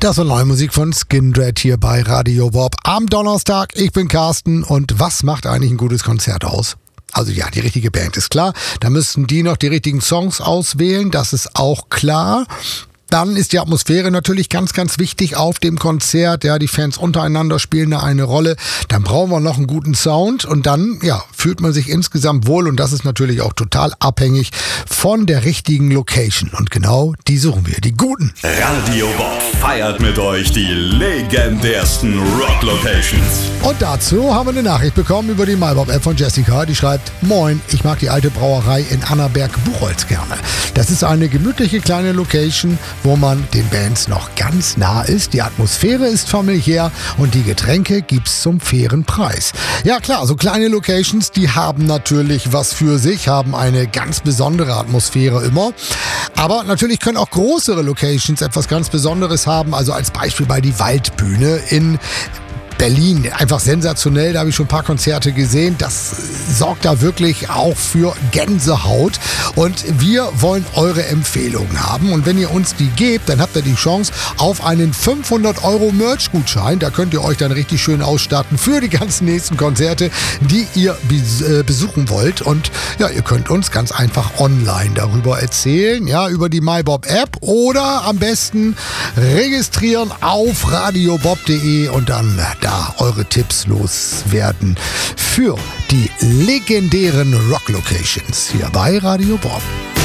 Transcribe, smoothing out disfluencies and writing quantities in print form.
Das war neue Musik von Skindred hier bei Radio Bob am Donnerstag. Ich bin Carsten und was macht eigentlich ein gutes Konzert aus? Also ja, die richtige Band ist klar. Da müssten die noch die richtigen Songs auswählen, das ist auch klar. Dann ist die Atmosphäre natürlich ganz, ganz wichtig auf dem Konzert. Ja, die Fans untereinander spielen da eine Rolle. Dann brauchen wir noch einen guten Sound und dann, ja, fühlt man sich insgesamt wohl und das ist natürlich auch total abhängig von der richtigen Location. Und genau die suchen wir, die guten. Radio Bob feiert mit euch die legendärsten Rock-Locations. Und dazu haben wir eine Nachricht bekommen über die MyBob-App von Jessica. Die schreibt: Moin, ich mag die alte Brauerei in Annaberg-Buchholz gerne. Das ist eine gemütliche kleine Location, wo man den Bands noch ganz nah ist. Die Atmosphäre ist familiär und die Getränke gibt's zum fairen Preis. Ja klar, so kleine Locations, die haben natürlich was für sich, haben eine ganz besondere Atmosphäre immer. Aber natürlich können auch größere Locations etwas ganz Besonderes haben. Also als Beispiel bei die Waldbühne in Berlin, einfach sensationell, da habe ich schon ein paar Konzerte gesehen, das sorgt da wirklich auch für Gänsehaut und wir wollen eure Empfehlungen haben und wenn ihr uns die gebt, dann habt ihr die Chance auf einen 500 € Merch-Gutschein, da könnt ihr euch dann richtig schön ausstatten für die ganzen nächsten Konzerte, die ihr besuchen wollt und ja, ihr könnt uns ganz einfach online darüber erzählen, ja, über die MyBob-App oder am besten registrieren auf radiobob.de und dann da eure Tipps loswerden für die legendären Rock-Locations hier bei Radio Bob.